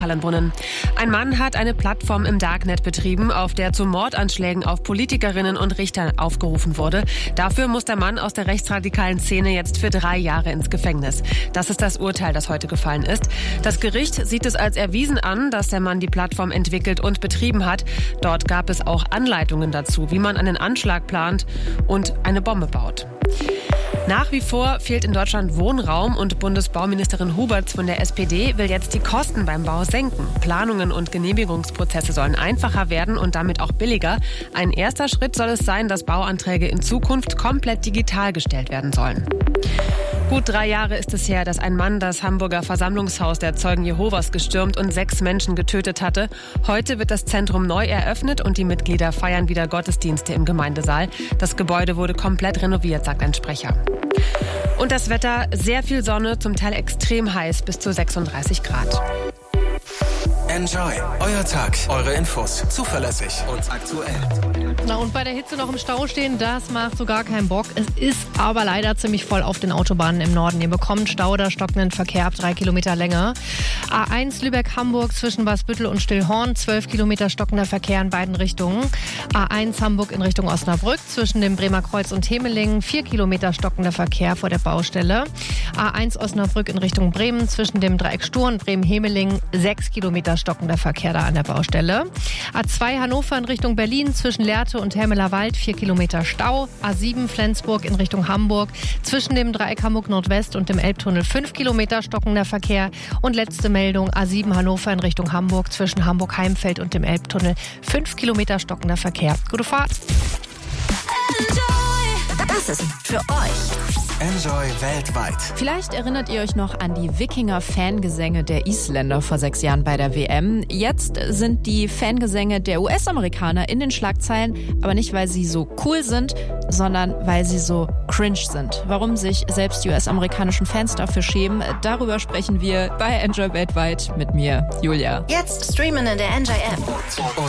Hallenbrunnen. Ein Mann hat eine Plattform im Darknet betrieben, auf der zu Mordanschlägen auf Politikerinnen und Richter aufgerufen wurde. Dafür muss der Mann aus der rechtsradikalen Szene jetzt für 3 Jahre ins Gefängnis. Das ist das Urteil, das heute gefallen ist. Das Gericht sieht es als erwiesen an, dass der Mann die Plattform entwickelt und betrieben hat. Dort gab es auch Anleitungen dazu, wie man einen Anschlag plant und eine Bombe baut. Nach wie vor fehlt in Deutschland Wohnraum und Bundesbauministerin Huberts von der SPD will jetzt die Kosten beim Bau senken. Planungen und Genehmigungsprozesse sollen einfacher werden und damit auch billiger. Ein erster Schritt soll es sein, dass Bauanträge in Zukunft komplett digital gestellt werden sollen. Gut 3 Jahre ist es her, dass ein Mann das Hamburger Versammlungshaus der Zeugen Jehovas gestürmt und 6 Menschen getötet hatte. Heute wird das Zentrum neu eröffnet und die Mitglieder feiern wieder Gottesdienste im Gemeindesaal. Das Gebäude wurde komplett renoviert, sagt ein Sprecher. Und das Wetter, sehr viel Sonne, zum Teil extrem heiß, bis zu 36 Grad. Enjoy. Euer Tag, eure Infos. Zuverlässig und aktuell. Na und bei der Hitze noch im Stau stehen, das macht so gar keinen Bock. Es ist aber leider ziemlich voll auf den Autobahnen im Norden. Ihr bekommt Stau oder stockenden Verkehr ab 3 Kilometer Länge. A1 Lübeck-Hamburg zwischen Wasbüttel und Stillhorn, 12 Kilometer stockender Verkehr in beiden Richtungen. A1 Hamburg in Richtung Osnabrück zwischen dem Bremer Kreuz und Hemelingen, 4 Kilometer stockender Verkehr vor der Baustelle. A1 Osnabrück in Richtung Bremen zwischen dem Dreieck Stur und Bremen-Hemelingen, 6 Kilometer stockender Verkehr da an der Baustelle. A2 Hannover in Richtung Berlin zwischen Lehrte und Hermeler Wald, 4 Kilometer Stau. A7 Flensburg in Richtung Hamburg zwischen dem Dreieck Hamburg Nordwest und dem Elbtunnel, 5 Kilometer stockender Verkehr. Und letzte Meldung, A7 Hannover in Richtung Hamburg zwischen Hamburg-Heimfeld und dem Elbtunnel, 5 Kilometer stockender Verkehr. Gute Fahrt. Das ist für euch. Enjoy weltweit. Vielleicht erinnert ihr euch noch an die Wikinger-Fangesänge der Isländer vor 6 Jahren bei der WM. Jetzt sind die Fangesänge der US-Amerikaner in den Schlagzeilen, aber nicht, weil sie so cool sind, sondern weil sie so cringe sind. Warum sich selbst die US-amerikanischen Fans dafür schämen, darüber sprechen wir bei Enjoy weltweit mit mir, Julia. Jetzt streamen in der Enjoy App.